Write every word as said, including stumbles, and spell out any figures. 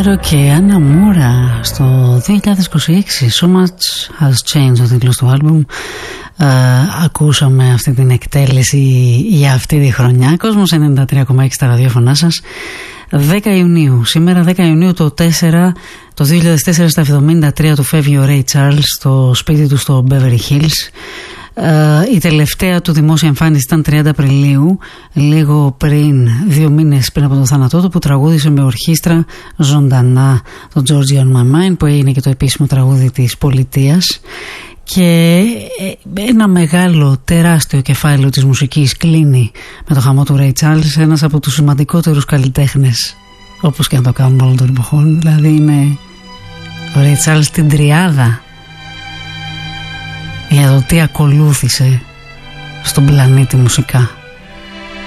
Μπολέρο και Άννα Μούρα στο δύο χιλιάδες είκοσι έξι. So much has changed, ο τίτλος του άλμπουμ. Uh, ακούσαμε αυτή την εκτέλεση για αυτή τη χρονιά. Κόσμος ενενήντα τρία κόμμα έξι στα ραδιόφωνά σας. δέκα Ιουνίου, σήμερα δέκα Ιουνίου το τέσσερα, το δύο χιλιάδες τέσσερα, στα εβδομήντα τρία του φεύγει ο Ray Charles στο σπίτι του στο Beverly Hills. Uh, η τελευταία του δημόσια εμφάνιση ήταν τριάντα Απριλίου, λίγο πριν, δύο μήνες πριν από τον θάνατό του, που τραγούδισε με ορχήστρα ζωντανά το Georgia on My Mind, που έγινε και το επίσημο τραγούδι της πολιτείας. Και ένα μεγάλο, τεράστιο κεφάλαιο της μουσικής κλείνει με το χαμό του Ray Charles, ένας από τους σημαντικότερους καλλιτέχνες, όπως και να το κάνουμε όλων των εποχών. Δηλαδή είναι ο Ray Charles στην τριάδα για το τι ακολούθησε στον πλανήτη μουσικά.